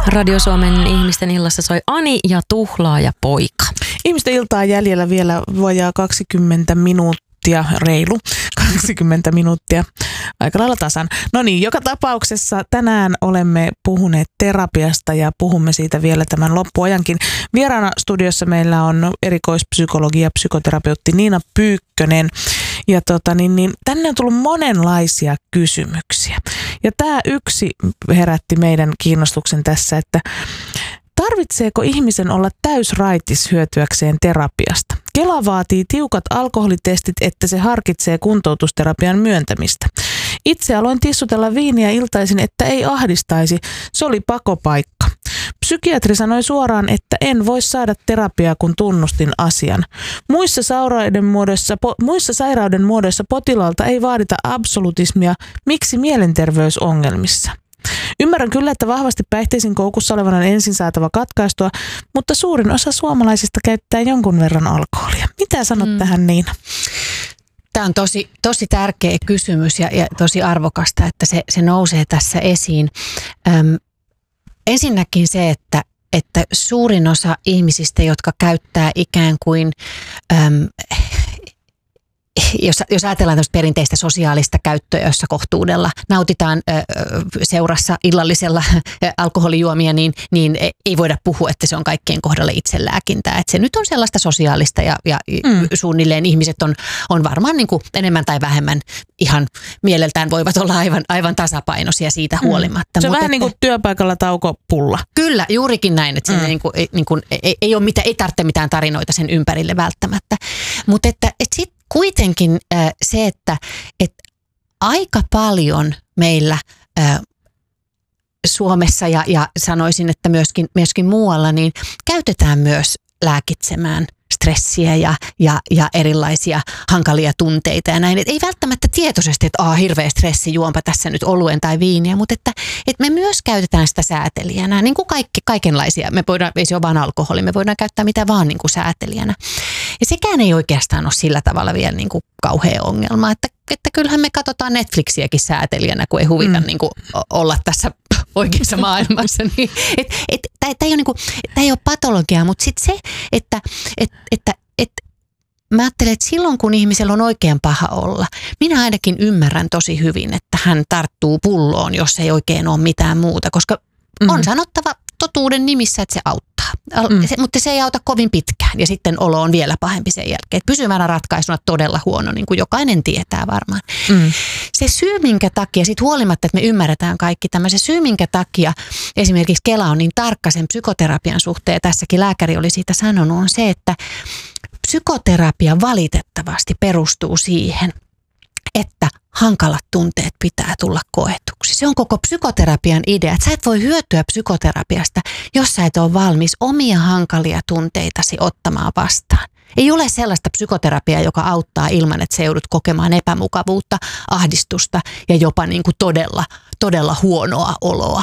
Radio Suomen ihmisten illassa soi Ani ja Tuhlaaja poika. Ihmisten iltaa jäljellä vielä vajaa 20 minuuttia, reilu 20 minuuttia, aika lailla tasan. No niin, joka tapauksessa tänään olemme puhuneet terapiasta ja puhumme siitä vielä tämän loppuajankin. Vieraana studiossa meillä on erikoispsykologi ja psykoterapeutti Niina Pyykkönen. Ja tänne on tullut monenlaisia kysymyksiä. Ja tämä yksi herätti meidän kiinnostuksen tässä, että tarvitseeko ihmisen olla täysraitis hyötyäkseen terapiasta? Kela vaatii tiukat alkoholitestit, että se harkitsee kuntoutusterapian myöntämistä. Itse aloin tissutella viiniä iltaisin, että ei ahdistaisi. Se oli pakopaikka. Psykiatri sanoi suoraan, että en voi saada terapiaa, kun tunnustin asian. Muissa sairauden muodoissa potilaalta ei vaadita absolutismia. Miksi mielenterveysongelmissa? Ymmärrän kyllä, että vahvasti päihteisiin koukussa olevan on ensin saatava katkaistua, mutta suurin osa suomalaisista käyttää jonkun verran alkoholia. Mitä sanot tähän, Niina? Tämä on tosi tärkeä kysymys ja tosi arvokasta, että se nousee tässä esiin. Ensinnäkin se, että suurin osa ihmisistä, jotka käyttää ikään kuin, jos ajatellaan tämmöistä perinteistä sosiaalista käyttöä, jossa kohtuudella nautitaan seurassa illallisella alkoholijuomia, niin ei voida puhua, että se on kaikkien kohdalla itselääkintää. Että se nyt on sellaista sosiaalista ja suunnilleen ihmiset on varmaan niin kuin enemmän tai vähemmän ihan mieleltään voivat olla aivan tasapainoisia siitä huolimatta. Se on vähän niin kuin työpaikalla taukopulla. Kyllä, juurikin näin, että ei tarvitse mitään tarinoita sen ympärille välttämättä. Mutta että sitten kuitenkin se, että aika paljon meillä Suomessa ja sanoisin, että myöskin muualla, niin käytetään myös lääkitsemään stressiä ja erilaisia hankalia tunteita ja näin. Et ei välttämättä tietoisesti, että hirveä stressi, juonpa tässä nyt oluen tai viiniä, mutta että me myös käytetään sitä säätelijänä, niin kuin kaikenlaisia. Me voidaan, ei se ole vaan alkoholi, me voidaan käyttää mitä vaan niin kuin säätelijänä. Ja sekään ei oikeastaan ole sillä tavalla vielä niin kuin kauhea ongelma, että kyllähän me katsotaan Netflixiäkin säätelijänä, kun ei huvita niin kuin olla tässä oikeassa maailmassa. Niin, tämä ei ole patologiaa, mutta sitten se, että mä ajattelen, että silloin kun ihmisellä on oikein paha olla, minä ainakin ymmärrän tosi hyvin, että hän tarttuu pulloon, jos ei oikein ole mitään muuta, koska on sanottava totuuden nimissä, että se auttaa. Mutta se ei auta kovin pitkään ja sitten olo on vielä pahempi sen jälkeen. Pysyvänä ratkaisuna todella huono, niin kuin jokainen tietää varmaan. Se syy, minkä takia, sit huolimatta, että me ymmärretään kaikki tämä, se syy, minkä takia esimerkiksi Kela on niin tarkka sen psykoterapian suhteen, ja tässäkin lääkäri oli siitä sanonut, on se, että psykoterapia valitettavasti perustuu siihen, että hankalat tunteet pitää tulla koetuksi. Se on koko psykoterapian idea, että sä et voi hyötyä psykoterapiasta, jos sä et ole valmis omia hankalia tunteitasi ottamaan vastaan. Ei ole sellaista psykoterapiaa, joka auttaa ilman, että sä joudut kokemaan epämukavuutta, ahdistusta ja jopa niin kuin todella huonoa oloa.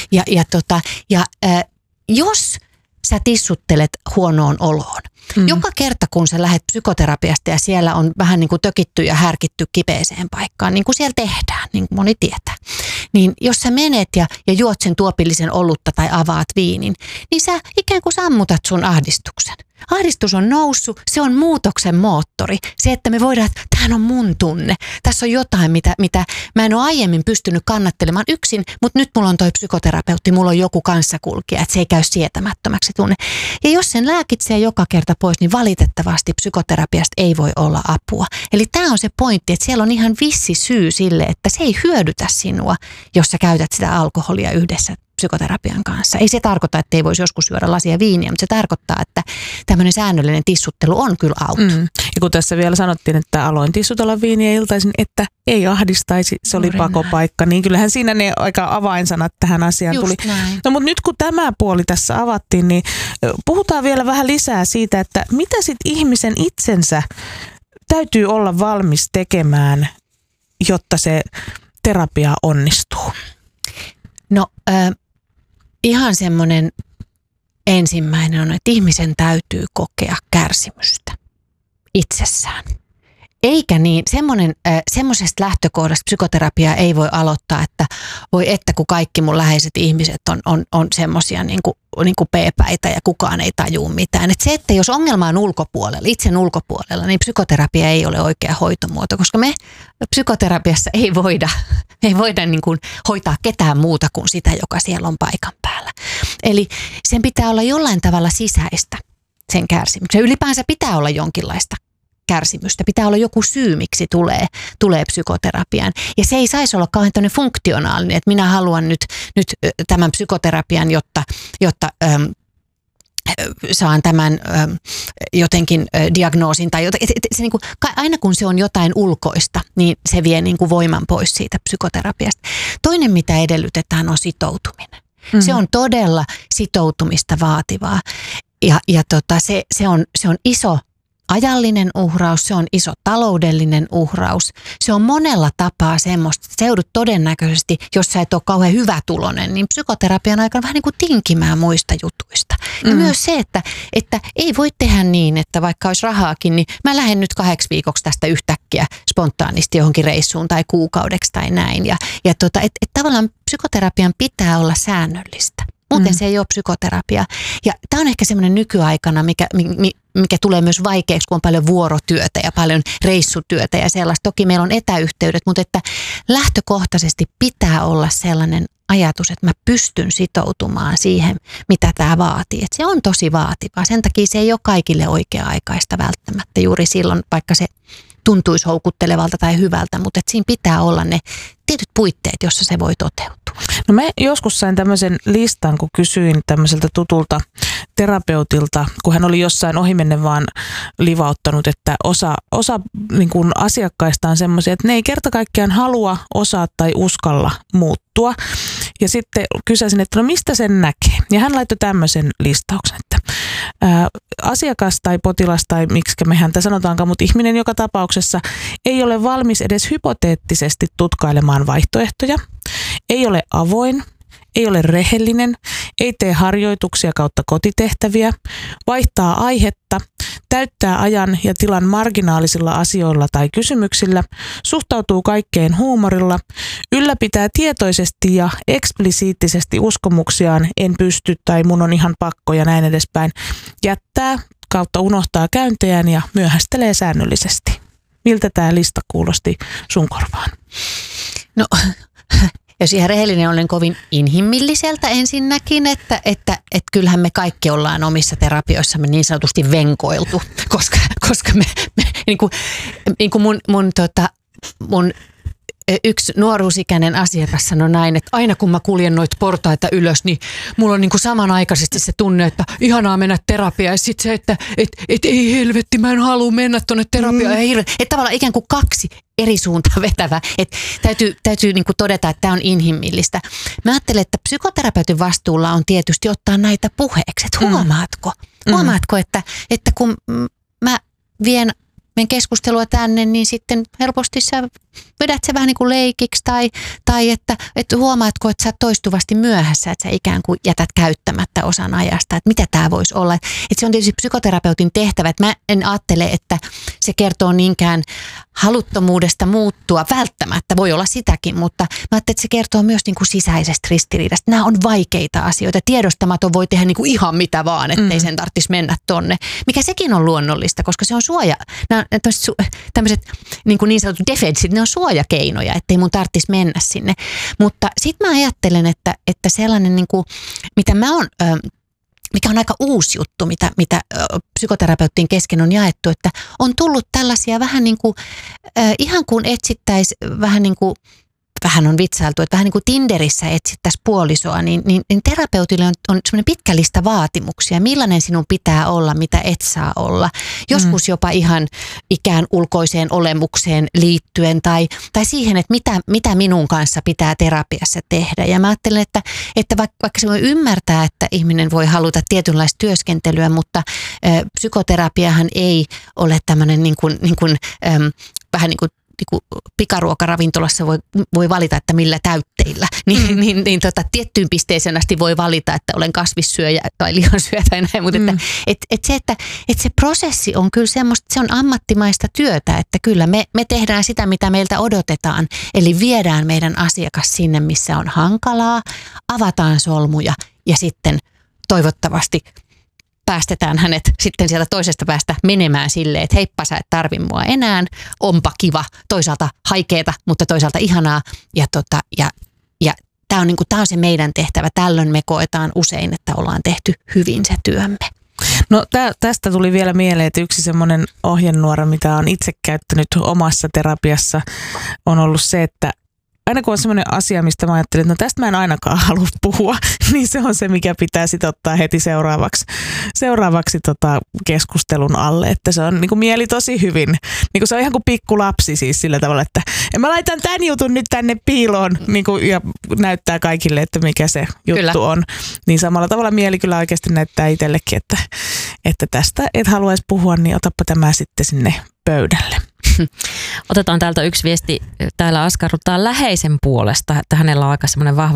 Jos sä tissuttelet huonoon oloon, joka kerta kun sä lähdet psykoterapiasta ja siellä on vähän niin kuin tökitty ja härkitty kipeeseen paikkaan, niin kuin siellä tehdään, niin kuin moni tietää, niin jos sä menet ja juot sen tuopillisen olutta tai avaat viinin, niin sä ikään kuin sammutat sun ahdistuksen. Ahdistus on noussut, se on muutoksen moottori. Se, että me voidaan, että tämähän on mun tunne. Tässä on jotain, mitä mä en ole aiemmin pystynyt kannattelemaan yksin, mutta nyt mulla on toi psykoterapeutti, mulla on joku kanssakulkija, että se ei käy sietämättömäksi tunne. Ja jos sen lääkitsee joka kerta pois, niin valitettavasti psykoterapiasta ei voi olla apua. Eli tämä on se pointti, että siellä on ihan vissi syy sille, että se ei hyödytä sinua, jos sä käytät sitä alkoholia yhdessä psykoterapian kanssa. Ei se tarkoita, että ei voisi joskus syödä lasia viiniä, mutta se tarkoittaa, että tämmöinen säännöllinen tissuttelu on kyllä auto. Ja kun tässä vielä sanottiin, että aloin tissutella viiniä iltaisin, että ei ahdistaisi, se oli pakopaikka, niin kyllähän siinä ne aika avainsanat tähän asiaan tuli. No mutta nyt kun tämä puoli tässä avattiin, niin puhutaan vielä vähän lisää siitä, että mitä sitten ihmisen itsensä täytyy olla valmis tekemään, jotta se terapia onnistuu? No ihan semmoinen ensimmäinen on, että ihmisen täytyy kokea kärsimystä itsessään. Eikä niin, semmoisesta lähtökohdasta psykoterapiaa ei voi aloittaa, että voi että kun kaikki mun läheiset ihmiset on semmoisia niin kuin p-päitä ja kukaan ei tajuu mitään. Että se, että jos ongelma on ulkopuolella, itsen ulkopuolella, niin psykoterapia ei ole oikea hoitomuoto, koska me psykoterapiassa ei voida niin kuin hoitaa ketään muuta kuin sitä, joka siellä on paikan päällä. Eli sen pitää olla jollain tavalla sisäistä, sen kärsimyksen. Ylipäänsä pitää olla jonkinlaista kärsimystä. Pitää olla joku syy, miksi tulee psykoterapiaan. Ja se ei saisi olla kauhean funktionaalinen, että minä haluan nyt tämän psykoterapian, jotta saan tämän jotenkin diagnoosin. Tai se niin kuin, aina kun se on jotain ulkoista, niin se vie niin kuin voiman pois siitä psykoterapiasta. Toinen, mitä edellytetään, on sitoutuminen. Mm-hmm. Se on todella sitoutumista vaativaa. Ja se on iso ajallinen uhraus, se on iso taloudellinen uhraus. Se on monella tapaa semmoista, että sä joudut todennäköisesti, jos sä et ole kauhean hyvätuloinen, niin psykoterapian aikana vähän niin kuin tinkimään muista jutuista. Ja myös se, että ei voi tehdä niin, että vaikka olisi rahaakin, niin mä lähden nyt 8 viikoksi tästä yhtäkkiä spontaanisti johonkin reissuun tai kuukaudeksi tai näin. Ja tavallaan psykoterapian pitää olla säännöllistä. Muuten se ei ole psykoterapia. Ja tämä on ehkä semmoinen nykyaikana, mikä tulee myös vaikeaksi, kun on paljon vuorotyötä ja paljon reissutyötä ja sellaista. Toki meillä on etäyhteydet, mutta että lähtökohtaisesti pitää olla sellainen ajatus, että mä pystyn sitoutumaan siihen, mitä tämä vaatii. Että se on tosi vaativaa. Sen takia se ei ole kaikille oikea-aikaista välttämättä juuri silloin, vaikka se tuntuisi houkuttelevalta tai hyvältä, mutta että siinä pitää olla ne tietyt puitteet, jossa se voi toteutua. No mä joskus sain tämmöisen listan, kun kysyin tämmöiseltä tutulta terapeutilta, kun hän oli jossain ohimennen vaan livauttanut, että osa niin kuin asiakkaista on semmoisia, että ne ei kerta kaikkiaan halua, osaa tai uskalla muuttua. Ja sitten kysäsin, että no mistä sen näkee? Ja hän laittoi tämmöisen listauksen, että asiakas tai potilas tai miksi me häntä sanotaankaan, mutta ihminen joka tapauksessa ei ole valmis edes hypoteettisesti tutkailemaan vaihtoehtoja, ei ole avoin, ei ole rehellinen, ei tee harjoituksia kautta kotitehtäviä, vaihtaa aihetta, täyttää ajan ja tilan marginaalisilla asioilla tai kysymyksillä, suhtautuu kaikkeen huumorilla, ylläpitää tietoisesti ja eksplisiittisesti uskomuksiaan, en pysty tai mun on ihan pakko ja näin edespäin, jättää kautta unohtaa käyntejään ja myöhästelee säännöllisesti. Miltä tämä lista kuulosti sun korvaan? No, jos ihan rehellinen olen kovin inhimilliseltä ensinnäkin, että kyllähän me kaikki ollaan omissa terapioissamme niin sanotusti venkoiltu, koska me niin kuin mun yksi nuoruusikäinen asiakas sanoi näin, että aina kun mä kuljen noita portaita ylös, niin mulla on niin kuin samanaikaisesti se tunne, että ihanaa mennä terapiaan. Ja sitten se, että ei helvetti, mä en halua mennä tuonne terapiaan. Että tavallaan ikään kuin 2 eri suuntaan vetävä. Että täytyy niin kuin todeta, että tämä on inhimillistä. Mä ajattelen, että psykoterapeutin vastuulla on tietysti ottaa näitä puheeksi. Että huomaatko, että kun mä vien keskustelua tänne, niin sitten helposti sä vedät se vähän niin kuin leikiksi tai että huomaatko, että sä oot toistuvasti myöhässä, että sä ikään kuin jätät käyttämättä osan ajasta, että mitä tämä voisi olla. Että se on tietysti psykoterapeutin tehtävä, että mä en ajattele, että se kertoo niinkään haluttomuudesta muuttua välttämättä, voi olla sitäkin, mutta mä ajattelen, että se kertoo myös niin kuin sisäisestä ristiriidasta. Nämä on vaikeita asioita, tiedostamaton voi tehdä niin kuin ihan mitä vaan, ettei sen tarvitsisi mennä tonne, mikä sekin on luonnollista, koska se on suoja. Nämä tämmöiset niin sanotut defensit, ne on suojakeinoja, ettei mun tarvitsisi mennä sinne. Mutta sitten mä ajattelen, että sellainen, niin kuin, mitä mä oon, mikä on aika uusi juttu, mitä psykoterapeuttien kesken on jaettu, että on tullut tällaisia vähän niin kuin, ihan kuin etsittäisiin vähän niin kuin, vähän on vitsailtu, että vähän niin kuin Tinderissä etsittäisiin puolisoa, niin terapeutille on semmoinen pitkä lista vaatimuksia, millainen sinun pitää olla, mitä et saa olla. Joskus jopa ihan ikään ulkoiseen olemukseen liittyen tai siihen, että mitä minun kanssa pitää terapiassa tehdä. Ja mä ajattelen, että vaikka se voi ymmärtää, että ihminen voi haluta tietynlaista työskentelyä, mutta psykoterapiahan ei ole tämmöinen vähän niin kuin pikaruokaravintolassa voi valita, että millä täytteillä. Tiettyyn pisteeseen asti voi valita, että olen kasvissyöjä tai lihansyöjä tai näin. Mutta että se prosessi on kyllä semmoista, se on ammattimaista työtä, että kyllä me tehdään sitä, mitä meiltä odotetaan. Eli viedään meidän asiakas sinne, missä on hankalaa, avataan solmuja ja sitten toivottavasti päästetään hänet sitten sieltä toisesta päästä menemään silleen, että heippa, sä et tarvi mua enää, onpa kiva, toisaalta haikeeta, mutta toisaalta ihanaa. Ja tämä on se meidän tehtävä. Tällöin me koetaan usein, että ollaan tehty hyvin se työmme. No tästä tuli vielä mieleen, että yksi semmoinen ohjenuora, mitä olen itse käyttänyt omassa terapiassa, on ollut se, että aina kun on semmoinen asia, mistä mä ajattelin, että no tästä mä en ainakaan halua puhua, niin se on se, mikä pitää sitten ottaa heti seuraavaksi keskustelun alle. Että se on niin kuin mieli tosi hyvin. Niin kuin se on ihan kuin pikkulapsi siis sillä tavalla, että mä laitan tämän jutun nyt tänne piiloon niin kuin, ja näyttää kaikille, että mikä se juttu kyllä on. Niin samalla tavalla mieli kyllä oikeasti näyttää itsellekin, että tästä et haluaisi puhua, niin otappa tämä sitten sinne pöydälle. Otetaan täältä yksi viesti. Täällä askarrutaan läheisen puolesta, että hänellä on aika semmoinen vahva